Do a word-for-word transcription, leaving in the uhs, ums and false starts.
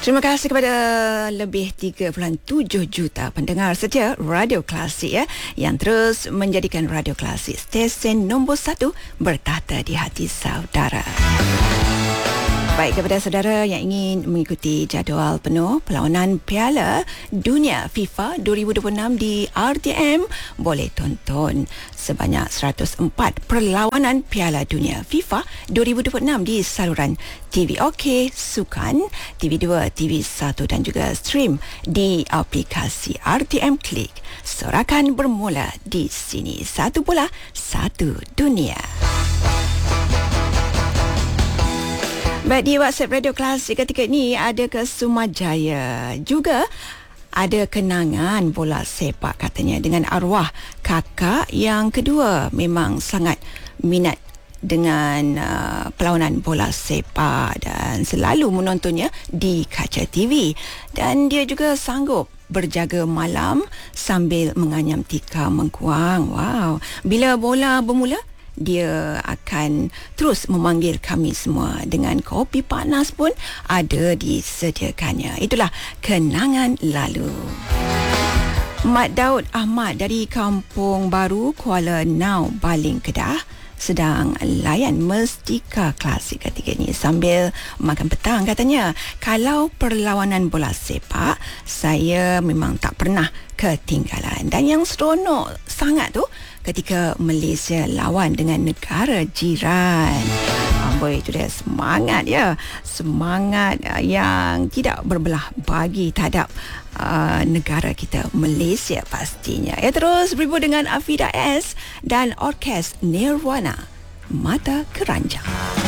Terima kasih kepada lebih tiga puluh tujuh juta pendengar setia Radio Klasik ya, yang terus menjadikan Radio Klasik stesen nombor satu bertahta di hati saudara. Baik, kepada saudara yang ingin mengikuti jadual penuh perlawanan Piala Dunia FIFA dua ribu dua puluh enam di R T M, boleh tonton sebanyak seratus empat perlawanan Piala Dunia FIFA dua ribu dua puluh enam di saluran T V OK, Sukan, T V dua, T V satu dan juga stream di aplikasi R T M Klik. Sorakan bermula di sini. Satu bola, satu dunia. Baik, di WhatsApp Radio Klasik ketika ini ada ke Sumajaya. Juga ada kenangan bola sepak katanya dengan arwah kakak yang kedua. Memang sangat minat dengan uh, perlawanan bola sepak dan selalu menontonnya di kaca T V. Dan dia juga sanggup berjaga malam sambil menganyam tikar mengkuang. Wow. Bila bola bermula, dia akan terus memanggil kami semua dengan kopi panas pun ada disediakannya. Itulah kenangan lalu. Mat Daud Ahmad dari Kampung Baru, Kuala Nau, Baling, Kedah sedang layan Mestika Klasik ketika ini sambil makan petang katanya. Kalau perlawanan bola sepak, saya memang tak pernah ketinggalan. Dan yang seronok sangat tu ketika Malaysia lawan dengan negara jiran. Amboi, itu dia semangat ya. Semangat yang tidak berbelah bagi terhadap uh, negara kita Malaysia pastinya. Ya, terus beribu dengan Afida S dan Orkes Nirwana, Mata Keranjang.